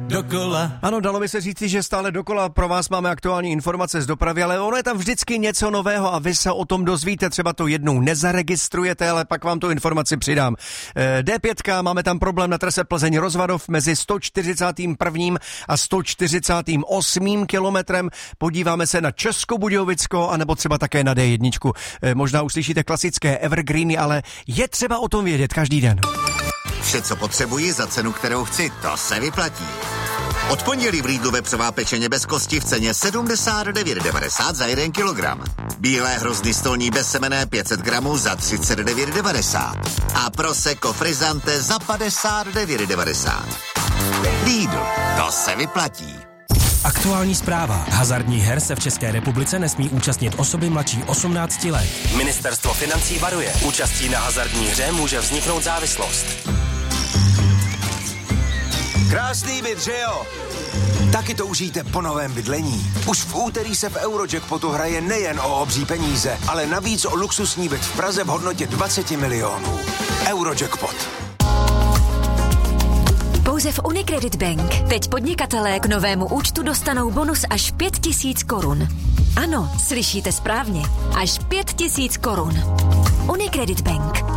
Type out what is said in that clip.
dokola. Ano, dalo by se říci, že stále dokola pro vás máme aktuální informace z dopravy, ale ono je tam vždycky něco nového a vy se o tom dozvíte, třeba to jednou nezaregistrujete, ale pak vám tu informaci přidám. D5, máme tam problém na trase Plzeň-Rozvadov mezi 141. a 148. kilometrem. Podíváme se na Českobudějovicko, anebo třeba také na D1. Možná uslyšíte klasické evergreeny, ale je třeba o tom vědět každý den. Vše, co potřebuji za cenu, kterou chci, to se vyplatí. Od pondělí v Lidlu vepřová pečeně bez kosti v ceně 79,90 za 1 kilogram. Bílé hrozny stolní bez semene 500 gramů za 39,90. A prosecco frizzante za 59,90. Lidl, to se vyplatí. Aktuální zpráva. Hazardních her se v České republice nesmí účastnit osoby mladší 18 let. Ministerstvo financí varuje. Účastí na hazardní hře může vzniknout závislost. Krásný byt, že jo? Taky to užijte po novém bydlení. Už v úterý se v Eurojackpotu hraje nejen o obří peníze, ale navíc o luxusní byt v Praze v hodnotě 20 milionů. Eurojackpot. Pouze v Unicredit Bank teď podnikatelé k novému účtu dostanou bonus až 5 000 korun. Ano, slyšíte správně. Až 5 000 korun. Unicredit Bank.